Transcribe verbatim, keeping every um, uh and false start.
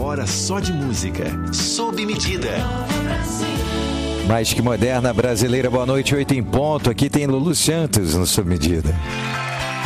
hora só de música. Sob medida. Mais que moderna brasileira, boa noite, oito em ponto. Aqui tem Lulu Santos no Sob Medida.